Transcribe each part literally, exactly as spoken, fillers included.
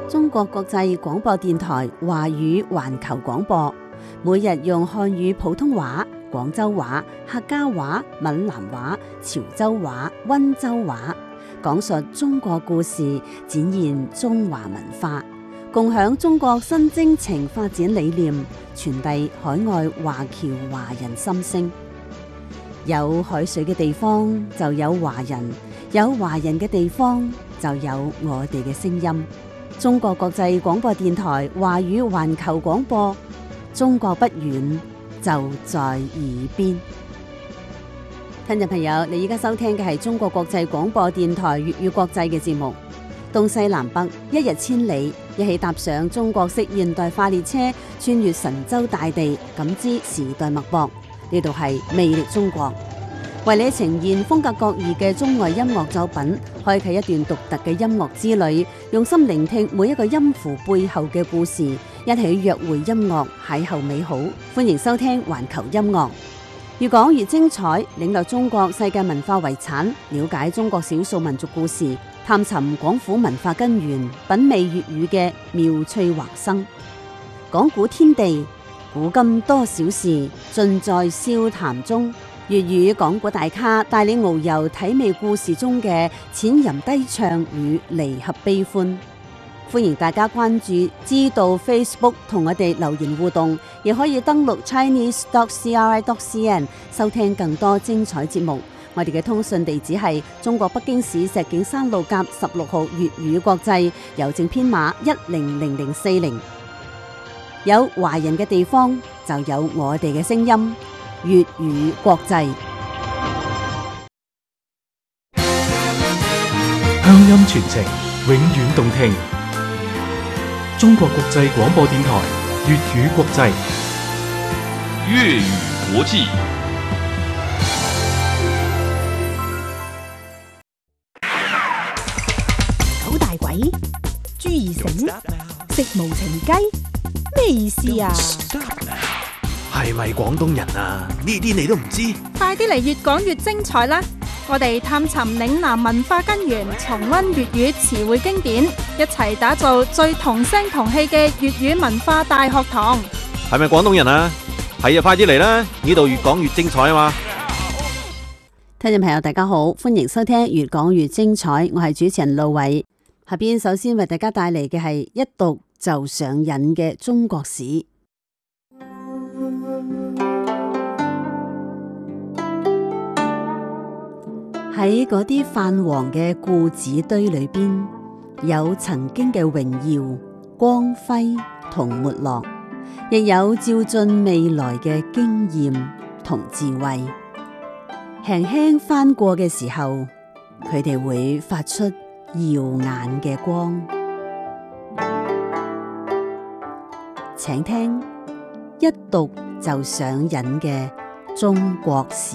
中國國際廣播電台華語環球廣播，每日用漢語普通話、廣州話、客家話、閩南話、潮州話、溫州話，講述中國故事，展現中華文化，共享中國新征程發展理念，傳遞海外華僑華人心聲。有海水嘅地方就有華人，有華人嘅地方就有我哋嘅聲音。中國國際廣播電台華語環球廣播，中國不遠，就在耳邊。聽眾朋友，你而家收聽嘅係中國國際廣播電台粵語國際嘅節目。東西南北，一日千里，一起踏上中國式現代化列車，穿越神州大地，感知時代脈搏。呢度係魅力中國，為你呈現風格各異嘅中外音樂作品，開啟一段獨特嘅音樂之旅，用心聆聽每一個音符背後嘅故事，一起約會音樂，邂逅美好。歡迎收聽環球音樂，越講越精彩，領略中國世界文化遺產，了解中國少數民族故事，探尋廣府文化根源，品味粵語嘅妙趣橫生。講古天地，古今多少事，盡在笑談中。粵語講古大咖帶你遨遊體味故事中嘅淺吟低唱與離合悲歡。歡迎大家關注知道 Facebook 同我哋留言互動，亦可以登錄 chinese dot c r i dot c n 收聽更多精彩節目。我哋嘅通訊地址係中國北京市石景山路甲十六號粵語國際，郵政編碼一零零零四零。有華人嘅地方就有我哋嘅聲音，粵語國際。 鄉音傳情，永遠動聽。中國國際廣播電台粵語國際， 粵語國際。 九大簋，朱二繩，食無情雞，咩意思啊？ 係咪廣東人啊？呢啲你都唔知？ 快啲嚟越講越精彩啦！我哋探尋嶺南文化根源，重溫粵語詞彙經典，一齊打造最同聲同氣嘅粵語文化大學堂。 係咪廣東人啊？係啊，快啲嚟啦！呢度越講越精彩啊嘛！ 聽眾朋友大家好，歡迎收聽越講越精彩，我係主持人路偉。下邊首先為大家帶嚟嘅係一讀就上癮嘅中國史。喺嗰啲泛黃嘅故紙堆裏邊，有曾經嘅榮耀、光輝同沒落，亦有照進未來嘅經驗同智慧。輕輕翻過嘅時候，佢哋會發出耀眼嘅光。請聽一讀就上癮嘅中國史。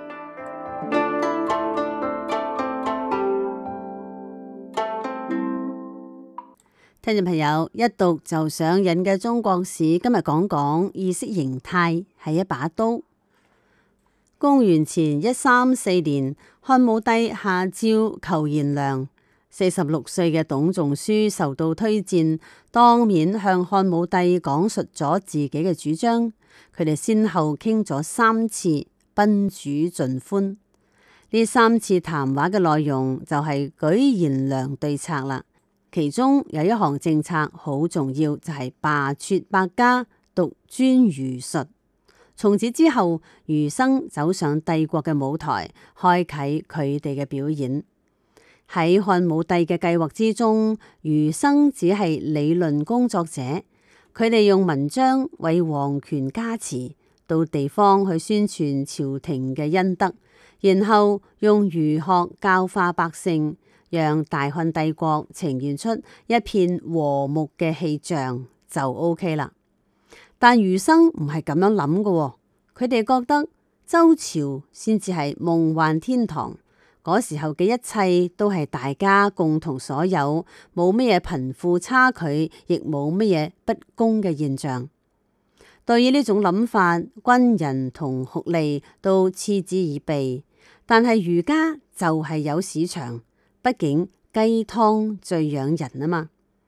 聽眾朋友，一讀就上癮嘅中國史，今日講講意識形態係一把刀。公元前一三四年，漢武帝下詔求賢良，四十六歲嘅董仲舒受到推薦，當面向漢武帝講述咗自己嘅主張。佢哋先後傾咗三次，賓主盡歡。呢三次談話嘅內容就係舉賢良對策啦。其中有一項政策好重要，就係罷黜百家，獨尊儒術。從此之後，儒生走上帝國嘅舞台，開啟佢哋嘅表演。喺漢武帝嘅計劃之中，儒生只係理論工作者，佢哋用文章為皇權加持，到地方去宣傳朝廷嘅恩德，然後用儒學教化百姓，讓大漢帝國呈現出一片和睦嘅氣象就 OK 啦。但儒生唔係咁樣諗嘅，佢哋覺得周朝先至係夢幻天堂，嗰時候嘅一切都係大家共同所有，冇乜嘢貧富差距，亦冇乜嘢不公嘅現象。對於呢種諗法，軍人同酷吏都嗤之以鼻，但係儒家就係有市場。畢竟雞湯最養人啊嘛。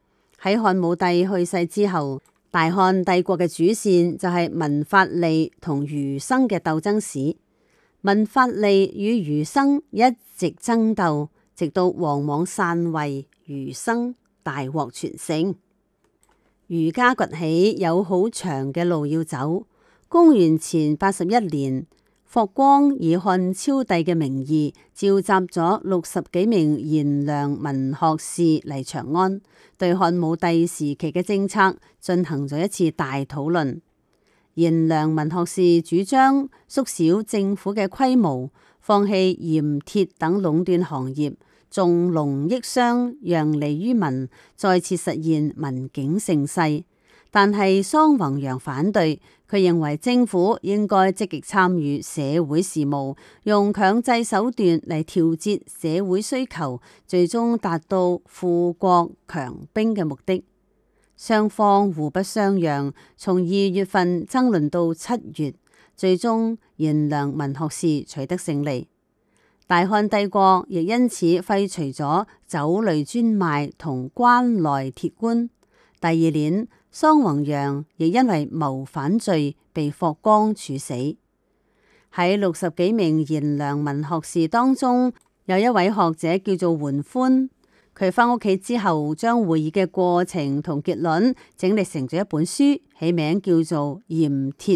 喺漢武帝去世之後，大漢帝國嘅主線就係文法吏同儒生嘅鬥爭史。文法吏與儒生一直爭鬥，直到王莽篡位，儒生大獲全勝。儒家崛起有好長嘅路要走。公元前八十一年，霍光以漢昭帝嘅名義召集咗六十幾名賢良文學士嚟長安，對漢武帝時期嘅政策進行咗一次大討論。賢良文學士主張縮小政府嘅規模，放棄鹽鐵等壟斷行業，重農抑商，讓利於民，再次實現民景盛世。但係桑弘羊反對，佢認為政府應該積極參與社會事務，用強制手段嚟調節社會需求，最終達到富國強兵嘅目的。雙方互不相讓，從二月份爭論到七月，最終賢良文學士取得勝利。大漢帝國亦因此廢除咗酒類專賣同關內鐵官。第二年，桑弘羊亦因為謀反罪被霍光處死。喺六十幾名賢良文學士當中，有一位學者叫做桓寬，佢返屋企之後將會議嘅過程同結論整理成咗一本書，起名叫做《鹽鐵